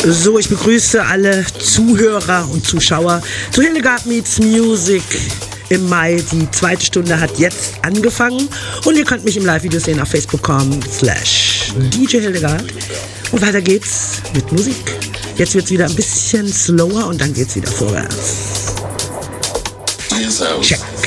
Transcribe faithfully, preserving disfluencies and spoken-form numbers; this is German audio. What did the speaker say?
So, ich begrüße alle Zuhörer und Zuschauer zu Hildegard Meets Music im Mai. Die zweite Stunde hat jetzt angefangen und ihr könnt mich im Live-Video sehen auf facebook punkt com slash D J Hildegard. Und weiter geht's mit Musik. Jetzt wird's wieder ein bisschen slower und dann geht's wieder vorwärts. Check.